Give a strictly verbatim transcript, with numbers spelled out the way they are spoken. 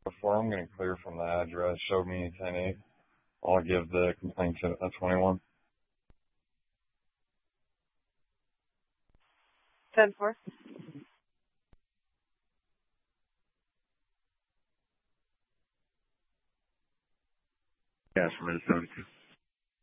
before I'm going to clear from the address, show me ten eight. I'll give the complaint to a twenty-one. ten four. Yes, from Minnesota.